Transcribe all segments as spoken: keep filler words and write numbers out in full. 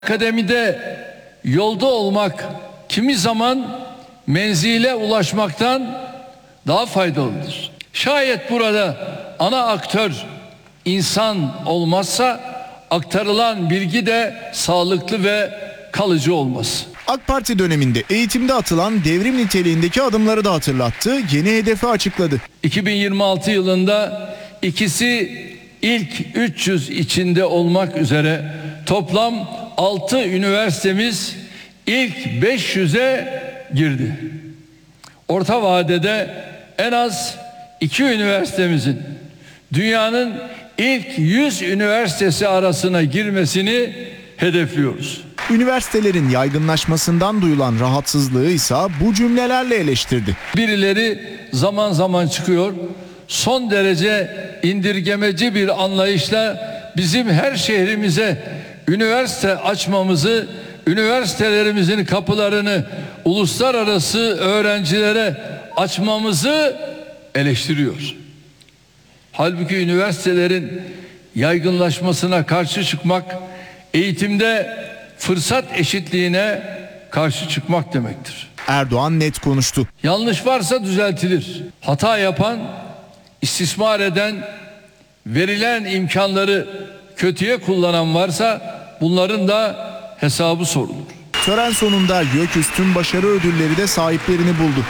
Akademide yolda olmak kimi zaman menzile ulaşmaktan daha faydalıdır. Şayet burada ana aktör insan olmazsa aktarılan bilgi de sağlıklı ve kalıcı olmaz. AK Parti döneminde eğitimde atılan devrim niteliğindeki adımları da hatırlattı, yeni hedefi açıkladı. iki bin yirmi altı yılında ikisi ilk üç yüz içinde olmak üzere toplam altı üniversitemiz ilk beş yüze girdi. Orta vadede en az iki üniversitemizin dünyanın ilk yüz üniversitesi arasına girmesini hedefliyoruz. Üniversitelerin yaygınlaşmasından duyulan rahatsızlığı ise bu cümlelerle eleştirdi. Birileri zaman zaman çıkıyor, son derece indirgemeci bir anlayışla bizim her şehrimize üniversite açmamızı, üniversitelerimizin kapılarını uluslararası öğrencilere açmamızı eleştiriyor. Halbuki üniversitelerin yaygınlaşmasına karşı çıkmak, eğitimde fırsat eşitliğine karşı çıkmak demektir. Erdoğan net konuştu. Yanlış varsa düzeltilir. Hata yapan, istismar eden, verilen imkanları kötüye kullanan varsa bunların da hesabı sorulur. Tören sonunda YÖK Üstün Başarı Ödülleri de sahiplerini buldu.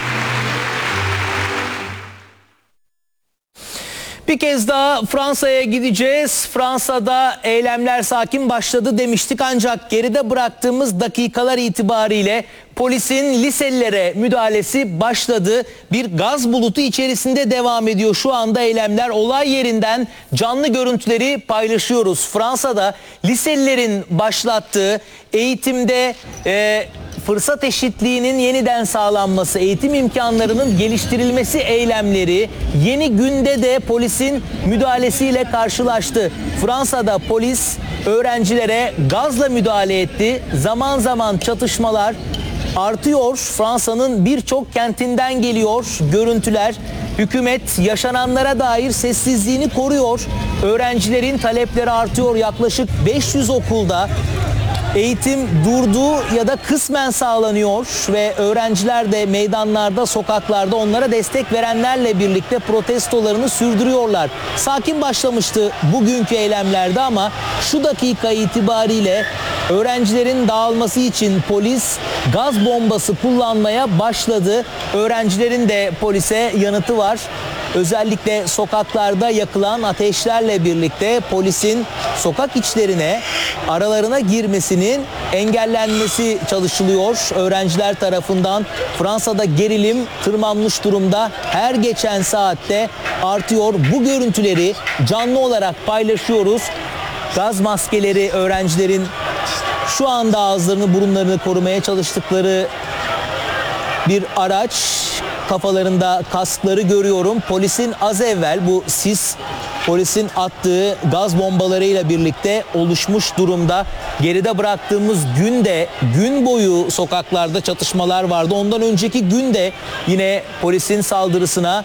Bir kez daha Fransa'ya gideceğiz. Fransa'da eylemler sakin başladı demiştik ancak geride bıraktığımız dakikalar itibariyle polisin liselilere müdahalesi başladı. Bir gaz bulutu içerisinde devam ediyor şu anda eylemler. Olay yerinden canlı görüntüleri paylaşıyoruz. Fransa'da liselilerin başlattığı eğitimde e, fırsat eşitliğinin yeniden sağlanması, eğitim imkanlarının geliştirilmesi eylemleri yeni günde de polisin müdahalesiyle karşılaştı. Fransa'da polis öğrencilere gazla müdahale etti. Zaman zaman çatışmalar artıyor. Fransa'nın birçok kentinden geliyor görüntüler. Hükümet yaşananlara dair sessizliğini koruyor. Öğrencilerin talepleri artıyor. Yaklaşık beş yüz okulda eğitim durdu ya da kısmen sağlanıyor ve öğrenciler de meydanlarda, sokaklarda onlara destek verenlerle birlikte protestolarını sürdürüyorlar. Sakin başlamıştı bugünkü eylemlerde ama şu dakika itibariyle öğrencilerin dağılması için polis gaz bombası kullanmaya başladı. Öğrencilerin de polise yanıtı var. Özellikle sokaklarda yakılan ateşlerle birlikte polisin sokak içlerine, aralarına girmesinin engellenmesi çalışılıyor. Öğrenciler tarafından Fransa'da gerilim tırmanmış durumda. Her geçen saatte artıyor. Bu görüntüleri canlı olarak paylaşıyoruz. Gaz maskeleri öğrencilerin şu anda ağızlarını, burunlarını korumaya çalıştıkları bir araç. Kafalarında kaskları görüyorum. Polisin az evvel bu sis polisin attığı gaz bombalarıyla birlikte oluşmuş durumda. Geride bıraktığımız günde gün boyu sokaklarda çatışmalar vardı. Ondan önceki günde yine polisin saldırısına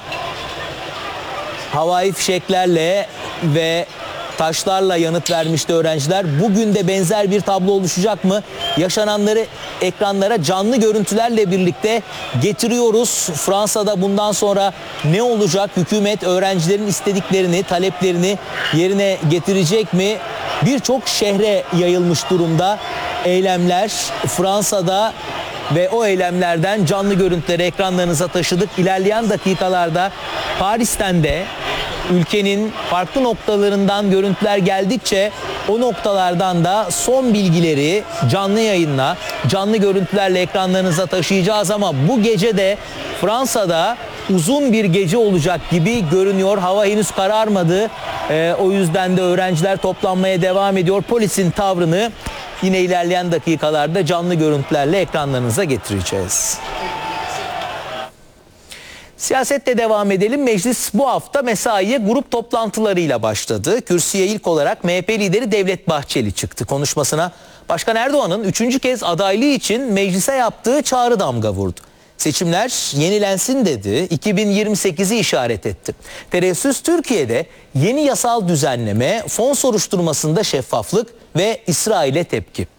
havai fişeklerle ve taşlarla yanıt vermişti öğrenciler. Bugün de benzer bir tablo oluşacak mı? Yaşananları ekranlara canlı görüntülerle birlikte getiriyoruz. Fransa'da bundan sonra ne olacak? Hükümet öğrencilerin istediklerini, taleplerini yerine getirecek mi? Birçok şehre yayılmış durumda eylemler. Fransa'da ve o eylemlerden canlı görüntüleri ekranlarınıza taşıdık. İlerleyen dakikalarda Paris'ten de ülkenin farklı noktalarından görüntüler geldikçe o noktalardan da son bilgileri canlı yayınla, canlı görüntülerle ekranlarınıza taşıyacağız ama bu gece de Fransa'da uzun bir gece olacak gibi görünüyor. Hava henüz kararmadı. Ee, o yüzden de öğrenciler toplanmaya devam ediyor. Polisin tavrını yine ilerleyen dakikalarda canlı görüntülerle ekranlarınıza getireceğiz. Siyasetle devam edelim. Meclis bu hafta mesaiye grup toplantılarıyla başladı. Kürsüye ilk olarak M H P lideri Devlet Bahçeli çıktı. Konuşmasına Başkan Erdoğan'ın üçüncü kez adaylığı için meclise yaptığı çağrı damga vurdu. Seçimler yenilensin dedi, iki bin yirmi sekizi işaret etti. Terörsüz Türkiye'de yeni yasal düzenleme, fon soruşturmasında şeffaflık ve İsrail'e tepki.